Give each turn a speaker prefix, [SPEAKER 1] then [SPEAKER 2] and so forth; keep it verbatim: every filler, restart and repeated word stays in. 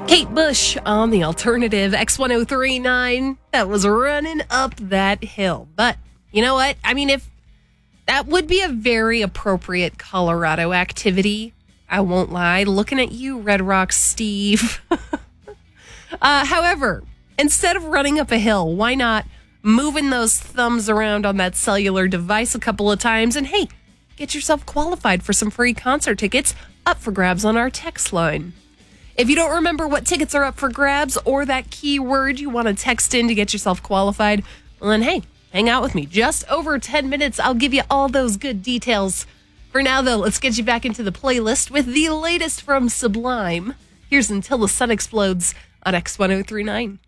[SPEAKER 1] Kate Bush on the alternative X one oh three point nine. That was running up that hill. But you know what? I mean, if that would be a very appropriate Colorado activity. I won't lie. Looking at you, Red Rock Steve. uh, however, instead of running up a hill, why not moving those thumbs around on that cellular device a couple of times and, hey, get yourself qualified for some free concert tickets up for grabs on our text line. If you don't remember what tickets are up for grabs or that keyword you want to text in to get yourself qualified, well then, hey, hang out with me. Just over ten minutes, I'll give you all those good details. For now, though, let's get you back into the playlist with the latest from Sublime. Here's Until the Sun Explodes on X one oh three point nine.